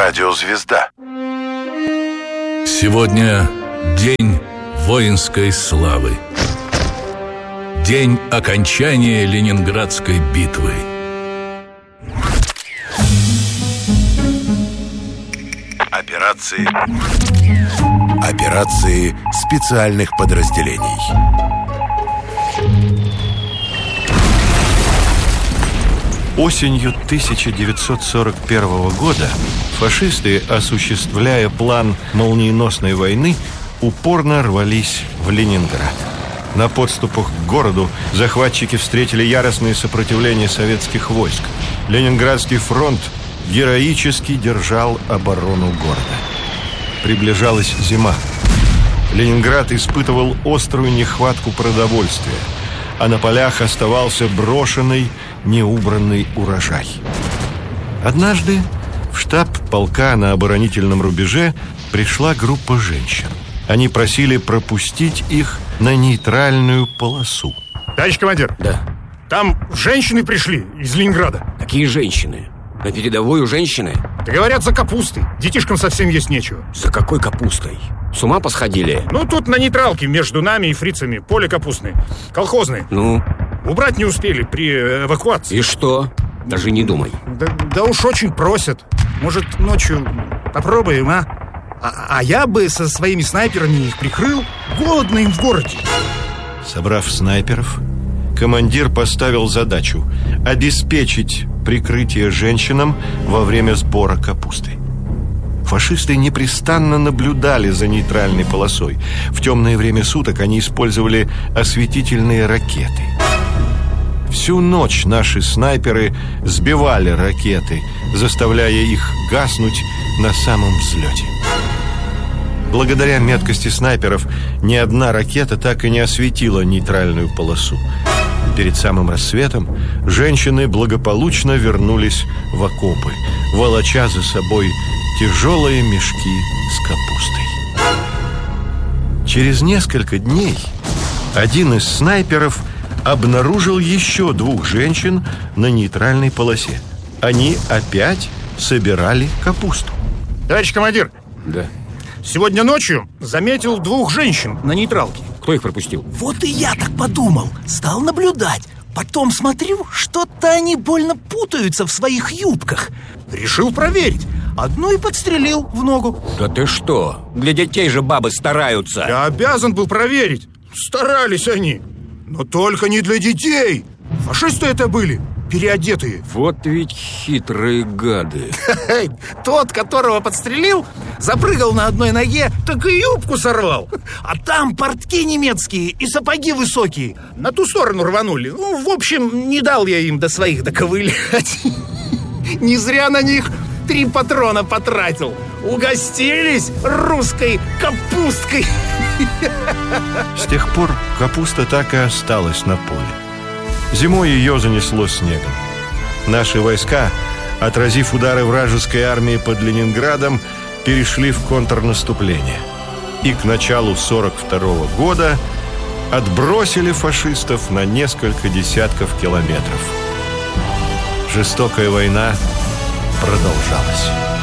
Радиозвезда. Сегодня день воинской славы. День окончания Ленинградской битвы. Операции специальных подразделений. Осенью 1941 года фашисты, осуществляя план молниеносной войны, упорно рвались в Ленинград. На подступах к городу захватчики встретили яростное сопротивление советских войск. Ленинградский фронт героически держал оборону города. Приближалась зима. Ленинград испытывал острую нехватку продовольствия, а на полях оставался брошенный, неубранный урожай. Однажды в штаб полка на оборонительном рубеже пришла группа женщин. Они просили пропустить их на нейтральную полосу. Товарищ командир. Да. Там женщины пришли из Ленинграда. Какие женщины? На передовую женщины? Да говорят, за капустой. Детишкам совсем есть нечего. За какой капустой? С ума посходили? Ну, тут на нейтралке между нами и фрицами поле капустное. Колхозное. Ну? Убрать не успели при эвакуации. И что? Даже не думай. Да уж очень просят. Может, ночью попробуем, а? А я бы со своими снайперами их прикрыл. Голодно им в городе. Собрав снайперов, командир поставил задачу обеспечить прикрытие женщинам во время сбора капусты. Фашисты непрестанно наблюдали за нейтральной полосой. В темное время суток они использовали осветительные ракеты. Всю ночь наши снайперы сбивали ракеты, заставляя их гаснуть на самом взлете. Благодаря меткости снайперов ни одна ракета так и не осветила нейтральную полосу. Перед самым рассветом женщины благополучно вернулись в окопы, волоча за собой тяжелые мешки с капустой. Через несколько дней один из снайперов обнаружил еще двух женщин на нейтральной полосе. Они опять собирали капусту. Товарищ командир. Да. Сегодня ночью заметил двух женщин на нейтралке. Кто их пропустил? Вот и я так подумал. Стал наблюдать. Потом смотрю, что-то они больно путаются в своих юбках. Решил проверить. Одну и подстрелил в ногу. Да ты что? Для детей же бабы стараются. Я обязан был проверить. Старались они. Но только не для детей. Фашисты это были, переодетые. Вот ведь хитрые гады. Тот, которого подстрелил, запрыгал на одной ноге, так и юбку сорвал. А там портки немецкие и сапоги высокие. На ту сторону рванули. Ну, в общем, не дал я им до своих доковылять. Не зря на них 3 патрона потратил. Угостились русской капусткой. С тех пор капуста так и осталась на поле. Зимой ее занесло снегом. Наши войска, отразив удары вражеской армии под Ленинградом, перешли в контрнаступление. И к началу 1942 года отбросили фашистов на несколько десятков километров. Жестокая война продолжалась.